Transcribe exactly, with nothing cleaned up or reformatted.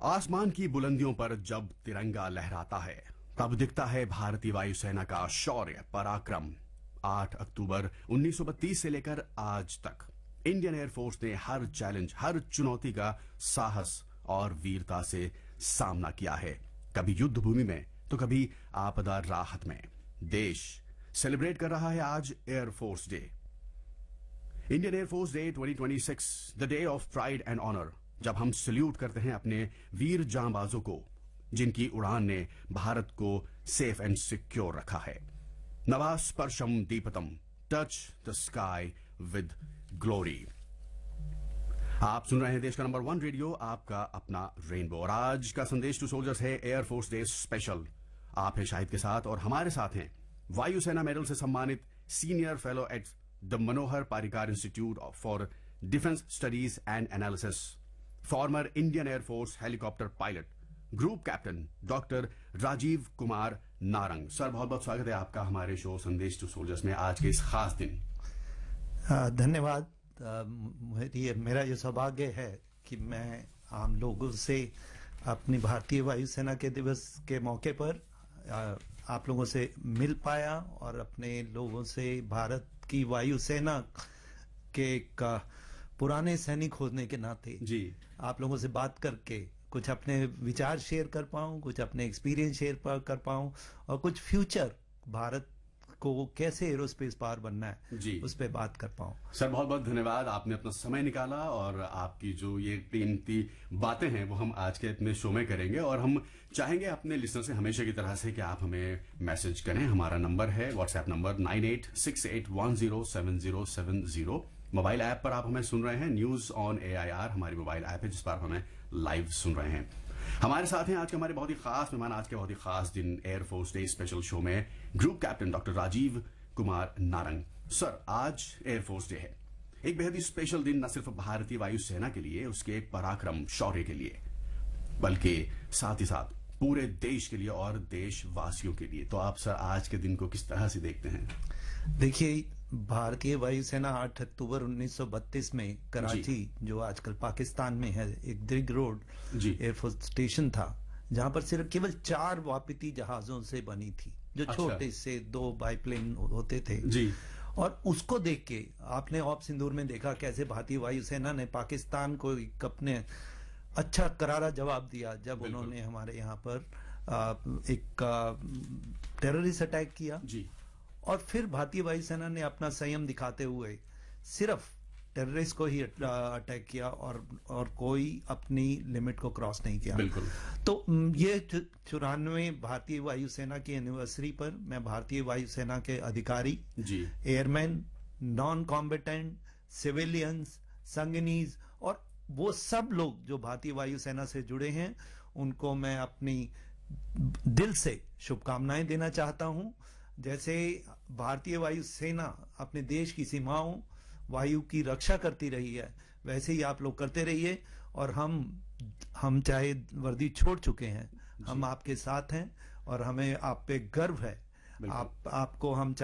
आसमान की बुलंदियों पर जब तिरंगा लहराता है तब दिखता है भारतीय वायुसेना का शौर्य पराक्रम। आठ अक्टूबर उन्नीस सौ बत्तीस से लेकर आज तक इंडियन एयरफोर्स ने हर चैलेंज, हर चुनौती का साहस और वीरता से सामना किया है। कभी युद्ध भूमि में तो कभी आपदा राहत में। देश सेलिब्रेट कर रहा है आज air force day, Indian air force day twenty twenty six, the day of pride and honour, जब हम सल्यूट करते हैं अपने वीर जांबाजों को जिनकी उड़ान ने भारत को सेफ एंड सिक्योर रखा है। नवा स्पर्शम दीपतम, touch the sky with glory. आप सुन रहे हैं देश का नंबर वन रेडियो, आपका अपना रेनबो, और आज का संदेश टू सोल्जर्स है एयरफोर्स डे स्पेशल। आप हैं शाहिद के साथ और हमारे साथ हैं वायुसेना मेडल से सम्मानित senior fellow at the Manohar Parrikar institute for defence studies and analysis, former Indian air force helicopter pilot, group captain doctor Rajiv Kumar Narang. Sir, बहुत बहुत स्वागत है आपका हमारे शो संदेश टू सोल्जर्स में आज के इस खास दिन। धन्यवाद। मेरी मेरा ये सौभाग्य है कि मैं आम लोगों से अपनी भारतीय वायुसेना के दिवस के मौके पर आप लोगों से मिल पाया और अपने लोगों से भारत की वायुसेना के एक पुराने सैनिक होने के नाते जी आप लोगों से बात करके कुछ अपने विचार शेयर कर पाऊं, कुछ अपने एक्सपीरियंस शेयर कर पाऊं और कुछ फ्यूचर भारत को कैसे एरोस्पेस पावर बनना है जी उस पर बात कर पाऊं। सर, बहुत बहुत धन्यवाद, आपने अपना समय निकाला और आपकी जो ये कीमती बातें हैं वो हम आज के अपने शो में करेंगे। और हम चाहेंगे अपने लिसनर से हमेशा की तरह से कि आप हमें मैसेज करें। हमारा नंबर है WhatsApp number nine eight six eight one zero seven zero seven zero. Mobile app पर आप हमें सुन रहे हैं, news on A I R हमारी मोबाइल ऐप है जिस पर हमें लाइव सुन रहे हैं। हमारे साथ हैं आज के हमारे बहुत ही खास मेहमान, आज के बहुत ही खास दिन एयरफोर्स डे स्पेशल शो में group captain doctor Rajiv Kumar Narang. Sir, आज एयरफोर्स डे है, एक बेहद ही स्पेशल दिन, न सिर्फ भारतीय वायुसेना के लिए, उसके पराक्रम शौर्य के लिए, बल्कि साथ ही साथ पूरे देश के लिए और देशवासियों के लिए। तो आप सर आज के दिन को किस तरह से देखते हैं? देखिए, भारतीय वायुसेना आठ अक्टूबर उन्नीस सौ बत्तीस में कराची, जो आजकल पाकिस्तान में है, एक दीर्घ रोड एयरफोर्स स्टेशन था जहां पर सिर्फ केवल चार वापसी जहाजों से बनी थी, जो अच्छा। छोटे से दो बाईप्लेन होते थे जी। और उसको देख के आपने ऑप सिंदूर में देखा कैसे भारतीय वायुसेना ने पाकिस्तान को एक अपने अच्छा करारा जवाब दिया जब उन्होंने हमारे यहाँ पर एक टेररिस्ट अटैक किया जी। और फिर भारतीय वायुसेना ने अपना संयम दिखाते हुए सिर्फ टेररिस्ट को ही अटैक किया और और कोई अपनी लिमिट को क्रॉस नहीं किया। बिल्कुल। तो ये चौरानवे भारतीय वायुसेना की एनिवर्सरी पर मैं भारतीय वायुसेना के अधिकारी जी, एयरमैन, नॉन कॉम्बेटेंट, सिविलियंस, संगनीज और वो सब लोग जो भारतीय वायुसेना से जुड़े हैं उनको मैं अपनी दिल से शुभकामनाएं देना चाहता हूं। जैसे भारतीय वायुसेना अपने देश की सीमाओं, वायु की रक्षा करती रही है, वैसे ही आप लोग करते रहिए। और हम हम चाहे वर्दी छोड़ चुके हैं, हम आपके साथ हैं और हमें आप पे गर्व है। आप आपको हम